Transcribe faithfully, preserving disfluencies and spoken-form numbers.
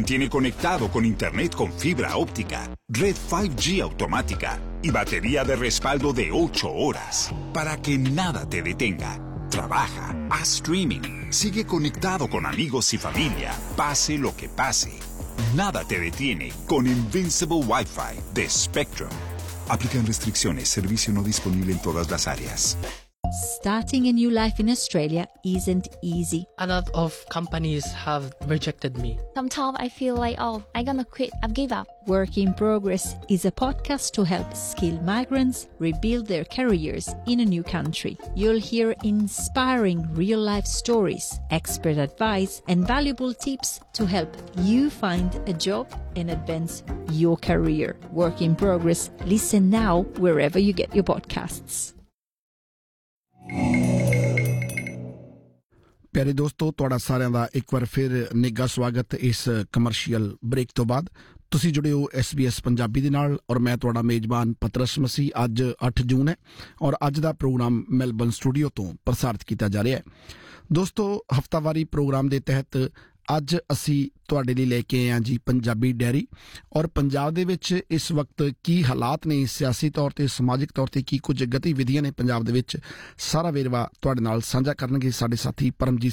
mantiene conectado con internet con fibra óptica, red cinco G automática y batería de respaldo de ocho horas para que nada te detenga. Trabaja, haz streaming, sigue conectado con amigos y familia, pase lo que pase. Nada te detiene con Invincible Wi-Fi de Spectrum. Aplican restricciones, servicio no disponible en todas las áreas. Starting a new life in Australia isn't easy. A lot of companies have rejected me. Sometimes I feel like, oh, I'm gonna quit, I've give up. Work in Progress is a podcast to help skilled migrants rebuild their careers in a new country. You'll hear inspiring real-life stories, expert advice, and valuable tips to help you find a job and advance your career. Work in Progress. Listen now wherever you get your podcasts. प्यारे दोस्तों, तुहाडा सारिਆਂ ਦਾ ਇੱਕ ਵਾਰ ਫਿਰ ਨਿੱਘਾ ਸਵਾਗਤ ਇਸ commercial break ਤੋਂ ਬਾਅਦ। ਤੁਸੀਂ ਜੁੜੇ ਹੋ ਐਸ ਬੀ ਐਸ ਪੰਜਾਬੀ ਦੇ ਨਾਲ ਔਰ ਮੈਂ ਤੁਹਾਡਾ ਮੇਜ਼ਬਾਨ ਪਤਰਸ ਮਸੀਹ। ਅੱਜ ਅੱਠ ਜੂਨ ਹੈ ਔਰ ਅੱਜ ਦਾ ਪ੍ਰੋਗਰਾਮ ਮੈਲਬਨ ਸਟੂਡੀਓ ਤੋਂ ਪ੍ਰਸਾਰਿਤ ਕੀਤਾ ਜਾ ਰਿਹਾ ਹੈ। ਦੋਸਤੋ, ਹਫ਼ਤਾਵਾਰੀ ਪ੍ਰੋਗਰਾਮ ਦੇ ਤਹਿਤ ਅੱਜ ਅਸੀਂ ਤੁਹਾਡੇ ਲਈ ਲੈ ਕੇ ਆਏ ਹਾਂ ਜੀ ਪੰਜਾਬੀ ਡੈਰੀ। ਔਰ ਪੰਜਾਬ ਦੇ ਵਿੱਚ ਇਸ ਵਕਤ ਕੀ ਹਾਲਾਤ ਨੇ, ਸਿਆਸੀ ਤੌਰ 'ਤੇ, ਸਮਾਜਿਕ ਤੌਰ 'ਤੇ ਕੀ ਕੁਝ ਗਤੀਵਿਧੀਆਂ ਨੇ ਪੰਜਾਬ ਦੇ ਵਿੱਚ, ਸਾਰਾ ਵੇਰਵਾ ਤੁਹਾਡੇ ਨਾਲ ਸਾਂਝਾ ਕਰਨਗੇ ਸਾਡੇ ਸਾਥੀ ਪਰਮਜੀਤ